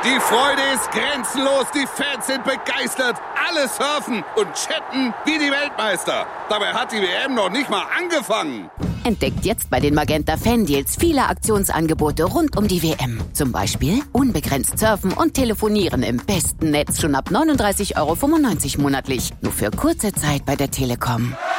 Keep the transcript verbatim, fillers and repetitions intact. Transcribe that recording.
Die Freude ist grenzenlos, die Fans sind begeistert, alle surfen und chatten wie die Weltmeister. Dabei hat die W M noch nicht mal angefangen. Entdeckt jetzt bei den Magenta Fan-Deals viele Aktionsangebote rund um die W M. Zum Beispiel unbegrenzt surfen und telefonieren im besten Netz schon ab neununddreißig Euro fünfundneunzig monatlich. Nur für kurze Zeit bei der Telekom.